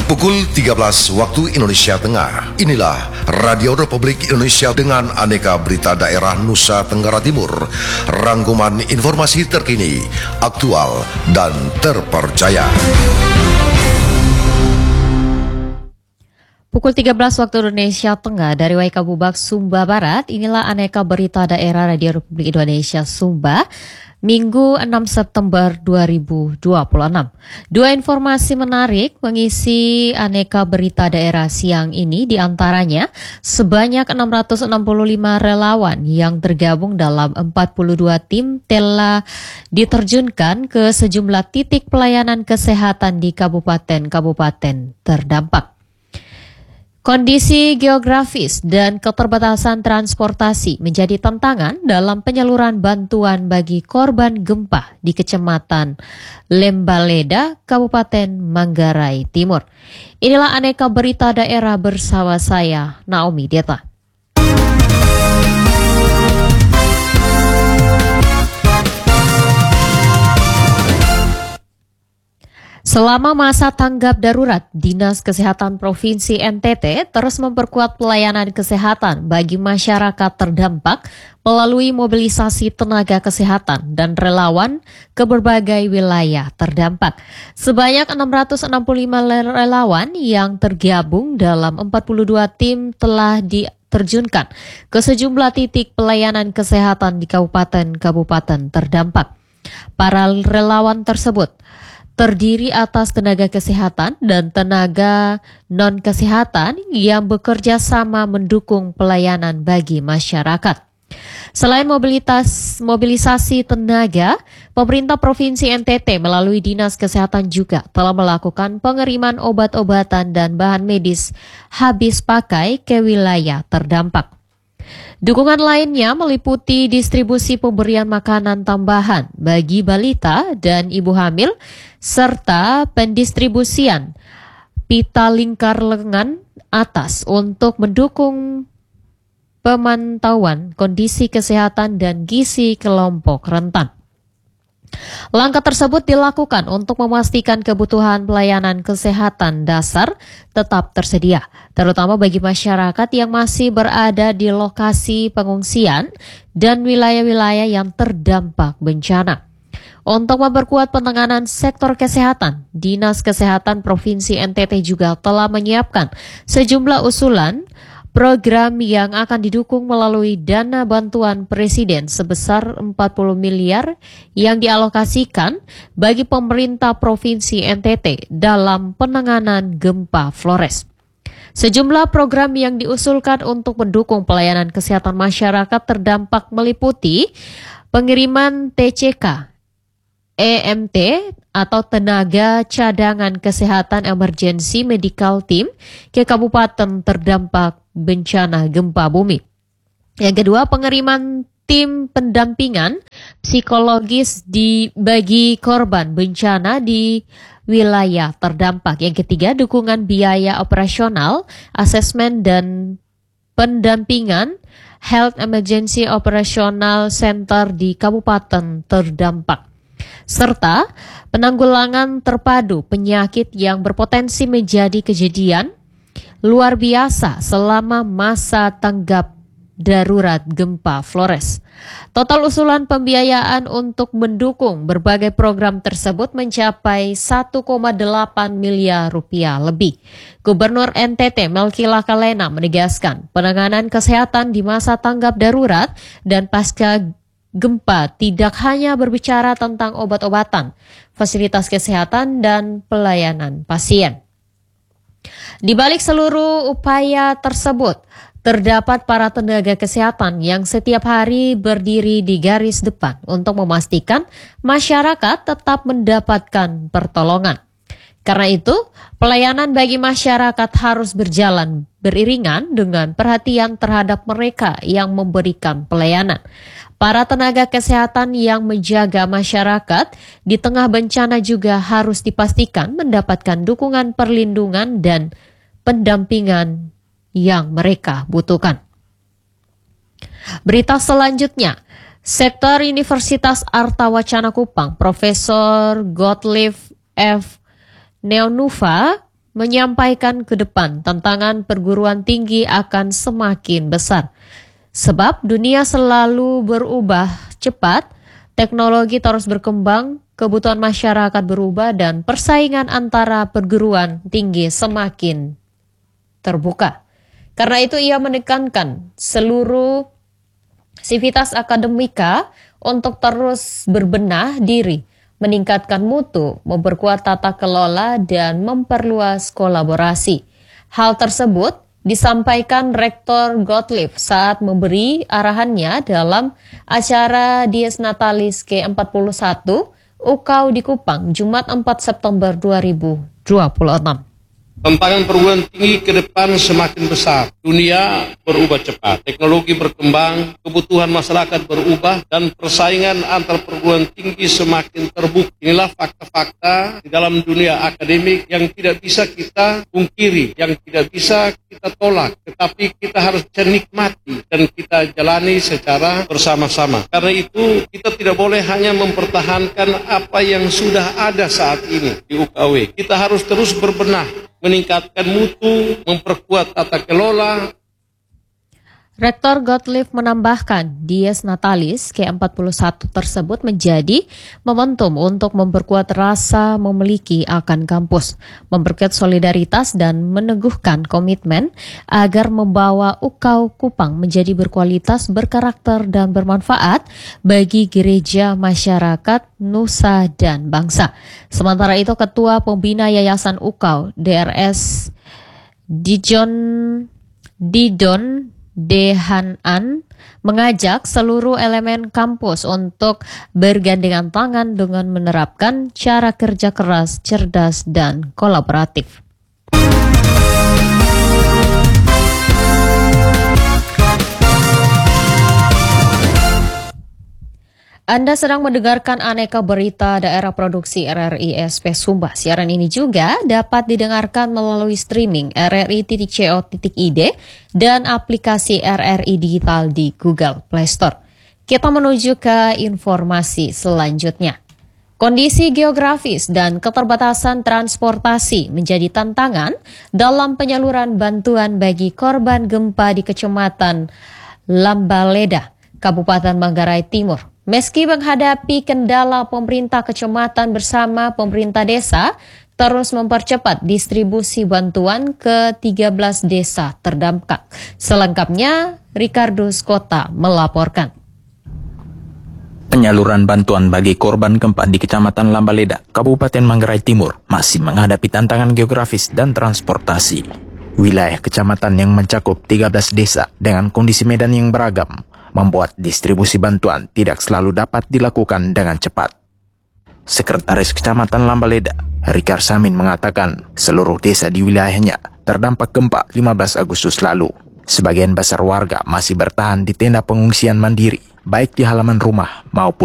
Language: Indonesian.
Pukul 13 waktu Indonesia Tengah. Inilah Radio Republik Indonesia dengan aneka berita daerah Nusa Tenggara Timur. Rangkuman informasi terkini, aktual, dan terpercaya. Pukul 13 waktu Indonesia Tengah dari Waika Bubak, Sumba Barat. Inilah aneka berita daerah Radio Republik Indonesia Sumba, Minggu 6 September 2026. Dua informasi menarik mengisi aneka berita daerah siang ini, diantaranya sebanyak 665 relawan yang tergabung dalam 42 tim telah diterjunkan ke sejumlah titik pelayanan kesehatan di kabupaten-kabupaten terdampak. Kondisi geografis dan keterbatasan transportasi menjadi tantangan dalam penyaluran bantuan bagi korban gempa di Kecamatan Lembaleda, Kabupaten Manggarai Timur. Inilah aneka berita daerah bersama saya, Naomi Deta. Selama masa tanggap darurat, Dinas Kesehatan Provinsi NTT terus memperkuat pelayanan kesehatan bagi masyarakat terdampak melalui mobilisasi tenaga kesehatan dan relawan ke berbagai wilayah terdampak. Sebanyak 665 relawan yang tergabung dalam 42 tim telah diterjunkan ke sejumlah titik pelayanan kesehatan di kabupaten-kabupaten terdampak. Para relawan tersebut terdiri atas tenaga kesehatan dan tenaga non-kesehatan yang bekerja sama mendukung pelayanan bagi masyarakat. Selain mobilisasi tenaga, pemerintah Provinsi NTT melalui Dinas Kesehatan juga telah melakukan pengiriman obat-obatan dan bahan medis habis pakai ke wilayah terdampak. Dukungan lainnya meliputi distribusi pemberian makanan tambahan bagi balita dan ibu hamil, serta pendistribusian pita lingkar lengan atas untuk mendukung pemantauan kondisi kesehatan dan gizi kelompok rentan. Langkah tersebut dilakukan untuk memastikan kebutuhan pelayanan kesehatan dasar tetap tersedia, terutama bagi masyarakat yang masih berada di lokasi pengungsian dan wilayah-wilayah yang terdampak bencana. Untuk memperkuat penanganan sektor kesehatan, Dinas Kesehatan Provinsi NTT juga telah menyiapkan sejumlah usulan program yang akan didukung melalui dana bantuan Presiden sebesar 40 miliar yang dialokasikan bagi pemerintah Provinsi NTT dalam penanganan gempa Flores. Sejumlah program yang diusulkan untuk mendukung pelayanan kesehatan masyarakat terdampak meliputi pengiriman TCK, EMT atau tenaga cadangan kesehatan emergency medical team ke kabupaten terdampak bencana gempa bumi. Yang kedua, pengiriman tim pendampingan psikologis bagi korban bencana di wilayah terdampak. Yang ketiga, dukungan biaya operasional, asesmen dan pendampingan Health Emergency Operational Center di kabupaten terdampak, serta penanggulangan terpadu penyakit yang berpotensi menjadi kejadian luar biasa selama masa tanggap darurat gempa Flores. Total usulan pembiayaan untuk mendukung berbagai program tersebut mencapai 1,8 miliar rupiah lebih. Gubernur NTT Melki Lakalena menegaskan penanganan kesehatan di masa tanggap darurat dan pasca gempa tidak hanya berbicara tentang obat-obatan, fasilitas kesehatan, dan pelayanan pasien. Di balik seluruh upaya tersebut, terdapat para tenaga kesehatan yang setiap hari berdiri di garis depan untuk memastikan masyarakat tetap mendapatkan pertolongan. Karena itu, pelayanan bagi masyarakat harus berjalan beriringan dengan perhatian terhadap mereka yang memberikan pelayanan. Para tenaga kesehatan yang menjaga masyarakat di tengah bencana juga harus dipastikan mendapatkan dukungan perlindungan dan pendampingan yang mereka butuhkan. Berita selanjutnya, Sektor Universitas Arta Wacana Kupang, Profesor Gottlieb F. Neonuva menyampaikan ke depan tantangan perguruan tinggi akan semakin besar. Sebab dunia selalu berubah cepat, teknologi terus berkembang, kebutuhan masyarakat berubah, dan persaingan antara perguruan tinggi semakin terbuka. Karena itu ia menekankan seluruh sivitas akademika untuk terus berbenah diri, meningkatkan mutu, memperkuat tata kelola, dan memperluas kolaborasi. Hal tersebut disampaikan Rektor Gottlieb saat memberi arahannya dalam acara Dies Natalis ke-41 UKAW di Kupang, Jumat 4 September 2026. Tantangan perguruan tinggi ke depan semakin besar. Dunia berubah cepat, teknologi berkembang, kebutuhan masyarakat berubah, dan persaingan antar perguruan tinggi semakin terbuka. Inilah fakta-fakta di dalam dunia akademik yang tidak bisa kita pungkiri, yang tidak bisa kita tolak, tetapi kita harus nikmati dan kita jalani secara bersama-sama. Karena itu kita tidak boleh hanya mempertahankan apa yang sudah ada saat ini di UKW. Kita harus terus berbenah, meningkatkan mutu, memperkuat tata kelola. Rektor Gottlieb menambahkan, Dies Natalis ke-41 tersebut menjadi momentum untuk memperkuat rasa memiliki akan kampus, memperkuat solidaritas dan meneguhkan komitmen agar membawa UKAW Kupang menjadi berkualitas, berkarakter, dan bermanfaat bagi gereja, masyarakat, nusa, dan bangsa. Sementara itu, Ketua Pembina Yayasan UKAW, DRS Didon Dehanan mengajak seluruh elemen kampus untuk bergandengan tangan dengan menerapkan cara kerja keras, cerdas, dan kolaboratif. Anda sedang mendengarkan Aneka Berita Daerah Produksi RRI SP Sumba. Siaran ini juga dapat didengarkan melalui streaming rri.co.id dan aplikasi RRI Digital di Google Play Store. Kita menuju ke informasi selanjutnya. Kondisi geografis dan keterbatasan transportasi menjadi tantangan dalam penyaluran bantuan bagi korban gempa di Kecamatan Lambaleda, Kabupaten Manggarai Timur. Meski menghadapi kendala, pemerintah kecamatan bersama pemerintah desa terus mempercepat distribusi bantuan ke 13 desa terdampak. Selengkapnya, Ricardo Skota melaporkan. Penyaluran bantuan bagi korban gempa di Kecamatan Lambaleda, Kabupaten Manggarai Timur masih menghadapi tantangan geografis dan transportasi. Wilayah kecamatan yang mencakup 13 desa dengan kondisi medan yang beragam membuat distribusi bantuan tidak selalu dapat dilakukan dengan cepat. Sekretaris Kecamatan Lambaleda, Rikar Samin mengatakan seluruh desa di wilayahnya terdampak gempa 15 Agustus lalu. Sebagian besar warga masih bertahan di tenda pengungsian mandiri, baik di halaman rumah maupun